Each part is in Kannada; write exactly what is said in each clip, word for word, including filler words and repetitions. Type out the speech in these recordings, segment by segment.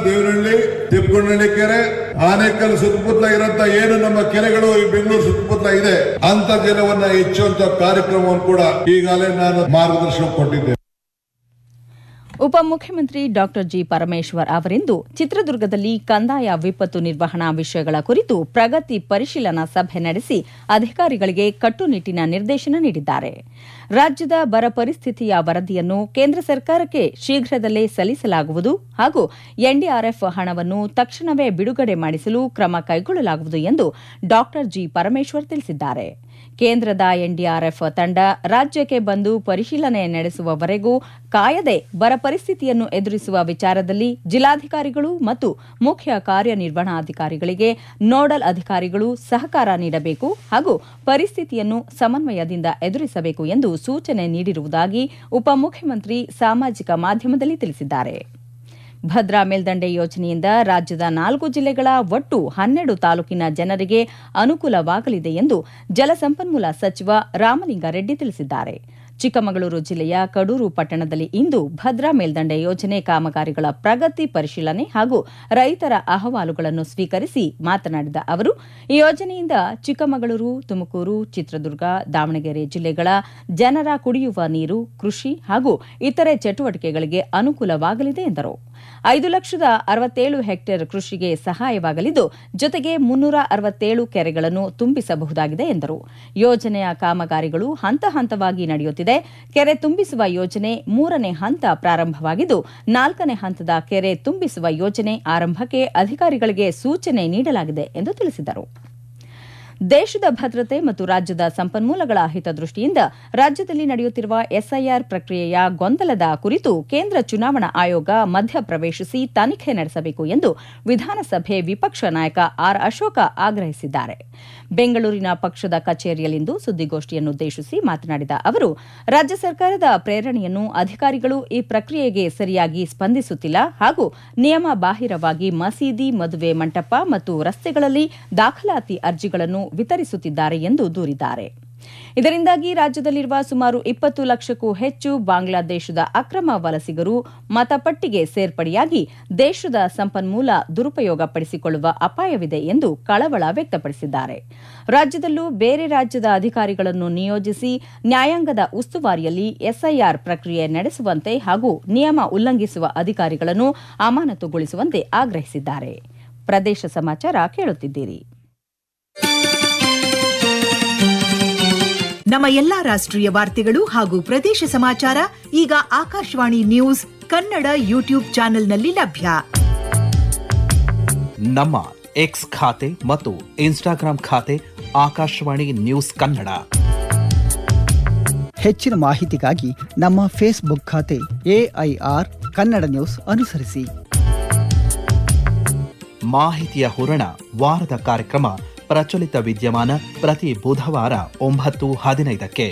ದೇವನಹಳ್ಳಿ, ತಿಪ್ಪಗೊಂಡಳ್ಳಿ ಕೆರೆ, ಆನೇಕಲ್ ಸುತ್ತಮುತ್ತಲ ಇರಂತ ಏನು ನಮ್ಮ ಕೆರೆಗಳು ಈ ಬೆಂಗಳೂರು ಸುತ್ತಮುತ್ತಲ ಇದೆ ಅಂತ ಜಲವನ್ನ ಹೆಚ್ಚುವಂತ ಕಾರ್ಯಕ್ರಮವನ್ನು ಕೂಡ ಈಗಾಗಲೇ ನಾನು ಮಾರ್ಗದರ್ಶನ ಕೊಟ್ಟಿದ್ದೆ. ಉಪಮುಖ್ಯಮಂತ್ರಿ ಡಾಕ್ಟರ್ ಜಿ ಪರಮೇಶ್ವರ್ ಅವರಿಂದು ಚಿತ್ರದುರ್ಗದಲ್ಲಿ ಕಂದಾಯ ವಿಪತ್ತು ನಿರ್ವಹಣಾ ವಿಷಯಗಳ ಕುರಿತು ಪ್ರಗತಿ ಪರಿಶೀಲನಾ ಸಭೆ ನಡೆಸಿ ಅಧಿಕಾರಿಗಳಿಗೆ ಕಟ್ಟುನಿಟ್ಟಿನ ನಿರ್ದೇಶನ ನೀಡಿದ್ದಾರೆ. ರಾಜ್ಯದ ಬರ ಪರಿಸ್ಥಿತಿಯ ವರದಿಯನ್ನು ಕೇಂದ್ರ ಸರ್ಕಾರಕ್ಕೆ ಶೀಘ್ರದಲ್ಲೇ ಸಲ್ಲಿಸಲಾಗುವುದು ಹಾಗೂ ಎನ್ಡಿಆರ್ಎಫ್ ಹಣವನ್ನು ತಕ್ಷಣವೇ ಬಿಡುಗಡೆ ಮಾಡಿಸಲು ಕ್ರಮ ಕೈಗೊಳ್ಳಲಾಗುವುದು ಎಂದು ಡಾಕ್ಟರ್ ಜಿ ಪರಮೇಶ್ವರ್ ತಿಳಿಸಿದ್ದಾರೆ. ಕೇಂದ್ರದ ಎನ್ಡಿಆರ್ಎಫ್ ತಂಡ ರಾಜ್ಯಕ್ಕೆ ಬಂದು ಪರಿಶೀಲನೆ ನಡೆಸುವವರೆಗೂ ಕಾಯದೆ ಬರ ಪರಿಸ್ಥಿತಿಯನ್ನು ಎದುರಿಸುವ ವಿಚಾರದಲ್ಲಿ ಜಿಲ್ಲಾಧಿಕಾರಿಗಳು ಮತ್ತು ಮುಖ್ಯ ಕಾರ್ಯನಿರ್ವಹಣಾಧಿಕಾರಿಗಳಿಗೆ ನೋಡಲ್ ಅಧಿಕಾರಿಗಳು ಸಹಕಾರ ನೀಡಬೇಕು ಹಾಗೂ ಪರಿಸ್ಥಿತಿಯನ್ನು ಸಮನ್ವಯದಿಂದ ಎದುರಿಸಬೇಕು ಎಂದು ಸೂಚನೆ ನೀಡಿರುವುದಾಗಿ ಉಪಮುಖ್ಯಮಂತ್ರಿ ಸಾಮಾಜಿಕ ಮಾಧ್ಯಮದಲ್ಲಿ ತಿಳಿಸಿದ್ದಾರೆ. ಭದ್ರಾ ಮೇಲ್ದಂಡೆ ಯೋಜನೆಯಿಂದ ರಾಜ್ಯದ ನಾಲ್ಕು ಜಿಲ್ಲೆಗಳ ಒಟ್ಟು ಹನ್ನೆರಡು ತಾಲೂಕಿನ ಜನರಿಗೆ ಅನುಕೂಲವಾಗಲಿದೆ ಎಂದು ಜಲಸಂಪನ್ಮೂಲ ಸಚಿವ ರಾಮಲಿಂಗಾರೆಡ್ಡಿ ತಿಳಿಸಿದ್ದಾರೆ. ಚಿಕ್ಕಮಗಳೂರು ಜಿಲ್ಲೆಯ ಕಡೂರು ಪಟ್ಟಣದಲ್ಲಿ ಇಂದು ಭದ್ರಾ ಮೇಲ್ದಂಡೆ ಯೋಜನೆ ಕಾಮಗಾರಿಗಳ ಪ್ರಗತಿ ಪರಿಶೀಲನೆ ಹಾಗೂ ರೈತರ ಅಹವಾಲುಗಳನ್ನು ಸ್ವೀಕರಿಸಿ ಮಾತನಾಡಿದ ಅವರು, ಈ ಯೋಜನೆಯಿಂದ ಚಿಕ್ಕಮಗಳೂರು, ತುಮಕೂರು, ಚಿತ್ರದುರ್ಗ, ದಾವಣಗೆರೆ ಜಿಲ್ಲೆಗಳ ಜನರ ಕುಡಿಯುವ ನೀರು, ಕೃಷಿ ಹಾಗೂ ಇತರೆ ಚಟುವಟಿಕೆಗಳಿಗೆ ಅನುಕೂಲವಾಗಲಿದೆ ಎಂದರು. ಐದು ಲಕ್ಷದ ಅರವತ್ತೇಳು ಹೆಕ್ಟೇರ್ ಕೃಷಿಗೆ ಸಹಾಯವಾಗಲಿದ್ದು, ಜೊತೆಗೆ ಮುನ್ನೂರ ಅರವತ್ತೇಳು ಕೆರೆಗಳನ್ನು ತುಂಬಿಸಬಹುದಾಗಿದೆ ಎಂದರು. ಯೋಜನೆಯ ಕಾಮಗಾರಿಗಳು ಹಂತ ಹಂತವಾಗಿ ನಡೆಯುತ್ತಿದೆ. ಕೆರೆ ತುಂಬಿಸುವ ಯೋಜನೆ ಮೂರನೇ ಹಂತ ಪ್ರಾರಂಭವಾಗಿದ್ದು, ನಾಲ್ಕನೇ ಹಂತದ ಕೆರೆ ತುಂಬಿಸುವ ಯೋಜನೆ ಆರಂಭಕ್ಕೆ ಅಧಿಕಾರಿಗಳಿಗೆ ಸೂಚನೆ ನೀಡಲಾಗಿದೆ ಎಂದು ತಿಳಿಸಿದರು. ದೇಶದ ಭದ್ರತೆ ಮತ್ತು ರಾಜ್ಯದ ಸಂಪನ್ಮೂಲಗಳ ಹಿತದೃಷ್ಟಿಯಿಂದ ರಾಜ್ಯದಲ್ಲಿ ನಡೆಯುತ್ತಿರುವ ಎಸ್ಐಆರ್ ಪ್ರಕ್ರಿಯೆಯ ಗೊಂದಲದ ಕುರಿತು ಕೇಂದ್ರ ಚುನಾವಣಾ ಆಯೋಗ ಮಧ್ಯಪ್ರವೇಶಿಸಿ ತನಿಖೆ ನಡೆಸಬೇಕು ಎಂದು ವಿಧಾನಸಭೆ ವಿಪಕ್ಷ ನಾಯಕ ಆರ್ ಅಶೋಕ ಆಗ್ರಹಿಸಿದ್ದಾರೆ. ಬೆಂಗಳೂರಿನ ಪಕ್ಷದ ಕಚೇರಿಯಲ್ಲಿಂದು ಸುದ್ದಿಗೋಷ್ಠಿಯನ್ನುದ್ದೇಶಿಸಿ ಮಾತನಾಡಿದ ಅವರು, ರಾಜ್ಯ ಸರ್ಕಾರದ ಪ್ರೇರಣೆಯನ್ನು ಅಧಿಕಾರಿಗಳು ಈ ಪ್ರಕ್ರಿಯೆಗೆ ಸರಿಯಾಗಿ ಸ್ಪಂದಿಸುತ್ತಿಲ್ಲ ಹಾಗೂ ನಿಯಮ ಬಾಹಿರವಾಗಿ ಮಸೀದಿ, ಮದುವೆ ಮಂಟಪ ಮತ್ತು ರಸ್ತೆಗಳಲ್ಲಿ ದಾಖಲಾತಿ ಅರ್ಜಿಗಳನ್ನು ವಿತರಿಸುತ್ತಿದ್ದಾರೆ ಎಂದು ದೂರಿದ್ದಾರೆ. ಇದರಿಂದಾಗಿ ರಾಜ್ಯದಲ್ಲಿರುವ ಸುಮಾರು ಇಪ್ಪತ್ತು ಲಕ್ಷಕ್ಕೂ ಹೆಚ್ಚು ಬಾಂಗ್ಲಾದೇಶದ ಅಕ್ರಮ ವಲಸಿಗರು ಮತಪಟ್ಟಿಗೆ ಸೇರ್ಪಡೆಯಾಗಿ ದೇಶದ ಸಂಪನ್ಮೂಲ ದುರುಪಯೋಗಪಡಿಸಿಕೊಳ್ಳುವ ಅಪಾಯವಿದೆ ಎಂದು ಕಳವಳ ವ್ಯಕ್ತಪಡಿಸಿದ್ದಾರೆ. ರಾಜ್ಯದಲ್ಲೂ ಬೇರೆ ರಾಜ್ಯದ ಅಧಿಕಾರಿಗಳನ್ನು ನಿಯೋಜಿಸಿ ನ್ಯಾಯಾಂಗದ ಉಸ್ತುವಾರಿಯಲ್ಲಿ ಎಸ್ಐಆರ್ ಪ್ರಕ್ರಿಯೆ ನಡೆಸುವಂತೆ ಹಾಗೂ ನಿಯಮ ಉಲ್ಲಂಘಿಸುವ ಅಧಿಕಾರಿಗಳನ್ನು ಅಮಾನತುಗೊಳಿಸುವಂತೆ ಆಗ್ರಹಿಸಿದ್ದಾರೆ. ಪ್ರದೇಶ ಸಮಾಚಾರ ಕೇಳುತ್ತಿದ್ದೀರಿ. ನಮ್ಮ ಎಲ್ಲಾ ರಾಷ್ಟ್ರೀಯ ವಾರ್ತೆಗಳು ಹಾಗೂ ಪ್ರದೇಶ ಸಮಾಚಾರ ಈಗ ಆಕಾಶವಾಣಿ ನ್ಯೂಸ್ ಕನ್ನಡ ಯೂಟ್ಯೂಬ್ ಚಾನೆಲ್ನಲ್ಲಿ ಲಭ್ಯ. ನಮ್ಮ ಎಕ್ಸ್ ಖಾತೆ ಮತ್ತು ಇನ್ಸ್ಟಾಗ್ರಾಂ ಖಾತೆ ಆಕಾಶವಾಣಿ ನ್ಯೂಸ್ ಕನ್ನಡ. ಹೆಚ್ಚಿನ ಮಾಹಿತಿಗಾಗಿ ನಮ್ಮ ಫೇಸ್ಬುಕ್ ಖಾತೆ ಎಐಆರ್ ಕನ್ನಡ ನ್ಯೂಸ್ ಅನುಸರಿಸಿ. ಮಾಹಿತಿಯ ಹೂರಣ ವಾರದ ಕಾರ್ಯಕ್ರಮ ಪ್ರಚಲಿತ ವಿದ್ಯಮಾನ ಪ್ರತಿ ಬುಧವಾರ ಒಂಬತ್ತು ಹದಿನೈದಕ್ಕೆ.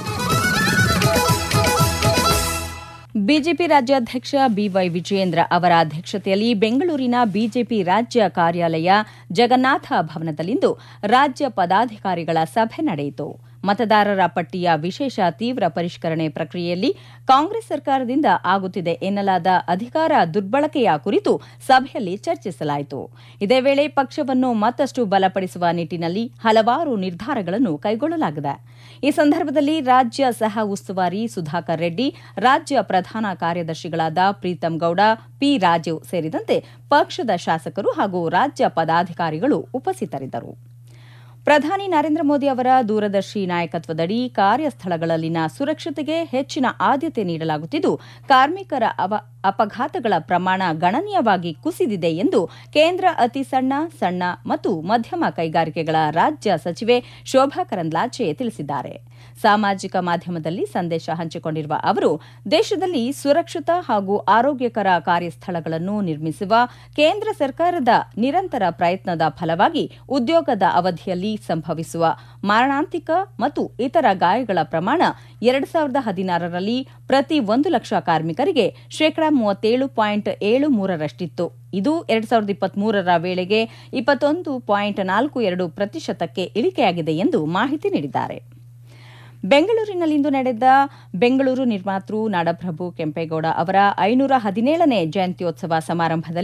ಬಿಜೆಪಿ ರಾಜ್ಯಾಧ್ಯಕ್ಷ ಬಿವೈ ವಿಜಯೇಂದ್ರ ಅವರ ಅಧ್ಯಕ್ಷತೆಯಲ್ಲಿ ಬೆಂಗಳೂರಿನ ಬಿಜೆಪಿ ರಾಜ್ಯ ಕಾರ್ಯಾಲಯ ಜಗನ್ನಾಥ ಭವನದಲ್ಲಿಂದು ರಾಜ್ಯ ಪದಾಧಿಕಾರಿಗಳ ಸಭೆ ನಡೆಯಿತು. ಮತದಾರರ ಪಟ್ಟಿಯ ವಿಶೇಷ ತೀವ್ರ ಪರಿಷ್ಕರಣೆ ಪ್ರಕ್ರಿಯೆಯಲ್ಲಿ ಕಾಂಗ್ರೆಸ್ ಸರ್ಕಾರದಿಂದ ಆಗುತ್ತಿದೆ ಎನ್ನಲಾದ ಅಧಿಕಾರ ದುರ್ಬಳಕೆಯ ಕುರಿತು ಸಭೆಯಲ್ಲಿ ಚರ್ಚಿಸಲಾಯಿತು. ಇದೇ ವೇಳೆ ಪಕ್ಷವನ್ನು ಮತ್ತಷ್ಟು ಬಲಪಡಿಸುವ ನಿಟ್ಟಿನಲ್ಲಿ ಹಲವಾರು ನಿರ್ಧಾರಗಳನ್ನು ಕೈಗೊಳ್ಳಲಾಗಿದೆ. ಈ ಸಂದರ್ಭದಲ್ಲಿ ರಾಜ್ಯ ಸಹ ಉಸ್ತುವಾರಿ ಸುಧಾಕರ್ ರೆಡ್ಡಿ, ರಾಜ್ಯ ಪ್ರಧಾನ ಕಾರ್ಯದರ್ಶಿಗಳಾದ ಪ್ರೀತಂ ಗೌಡ, ಪಿ ರಾಜೀವ್ ಸೇರಿದಂತೆ ಪಕ್ಷದ ಶಾಸಕರು ಹಾಗೂ ರಾಜ್ಯ ಪದಾಧಿಕಾರಿಗಳು ಉಪಸ್ಥಿತರಿದ್ದರು. ಪ್ರಧಾನಿ ನರೇಂದ್ರ ಮೋದಿ ಅವರ ದೂರದರ್ಶಿ ನಾಯಕತ್ವದಡಿ ಕಾರ್ಯಸ್ಥಳಗಳಲ್ಲಿನ ಸುರಕ್ಷತೆಗೆ ಹೆಚ್ಚಿನ ಆದ್ಯತೆ ನೀಡಲಾಗುತ್ತಿದ್ದು, ಕಾರ್ಮಿಕರ ಅಪಘಾತಗಳ ಪ್ರಮಾಣ ಗಣನೀಯವಾಗಿ ಕುಸಿದಿದೆ ಎಂದು ಕೇಂದ್ರ ಅತಿ ಸಣ್ಣ, ಸಣ್ಣ ಮತ್ತು ಮಧ್ಯಮ ಕೈಗಾರಿಕೆಗಳ ರಾಜ್ಯ ಸಚಿವೆ ಶೋಭಾ ಕರಂದ್ಲಾಜೆ ತಿಳಿಸಿದ್ದಾರೆ. ಸಾಮಾಜಿಕ ಮಾಧ್ಯಮದಲ್ಲಿ ಸಂದೇಶ ಹಂಚಿಕೊಂಡಿರುವ ಅವರು, ದೇಶದಲ್ಲಿ ಸುರಕ್ಷಿತ ಹಾಗೂ ಆರೋಗ್ಯಕರ ಕಾರ್ಯಸ್ಥಳಗಳನ್ನು ನಿರ್ಮಿಸುವ ಕೇಂದ್ರ ಸರ್ಕಾರದ ನಿರಂತರ ಪ್ರಯತ್ನದ ಫಲವಾಗಿ ಉದ್ಯೋಗದ ಅವಧಿಯಲ್ಲಿ ಸಂಭವಿಸುವ ಮಾರಣಾಂತಿಕ ಮತ್ತು ಇತರ ಗಾಯಗಳ ಪ್ರಮಾಣ ಎರಡು ಸಾವಿರದ ಹದಿನಾರರಲ್ಲಿ ಪ್ರತಿ ಒಂದು ಲಕ್ಷ ಕಾರ್ಮಿಕರಿಗೆ ಶೇಕಡಾ ಮೂವತ್ತೇಳು ಪಾಯಿಂಟ್ ಏಳು ಮೂರರಷ್ಟಿತ್ತು. ಇದು ಎರಡು ಸಾವಿರದ ಇಪ್ಪತ್ಮೂರರ ವೇಳೆಗೆ ಇಪ್ಪತ್ತೊಂದು ಪಾಯಿಂಟ್ ನಾಲ್ಕು ಎರಡು ಪ್ರತಿಶತಕ್ಕೆ ಇಳಿಕೆಯಾಗಿದೆ ಎಂದು ಮಾಹಿತಿ ನೀಡಿದ್ದಾರೆ. ಬೆಂಗಳೂರಿನಲ್ಲಿಂದು ನಡೆದ ಬೆಂಗಳೂರು ನಿರ್ಮಾತೃ ನಾಡಪ್ರಭು ಕೆಂಪೇಗೌಡ ಅವರ ಐನೂರ ಹದಿನೇಳನೇ ಜಯಂತ್ಯೋತ್ಸವ ಸಮಾರಂಭದಲ್ಲಿ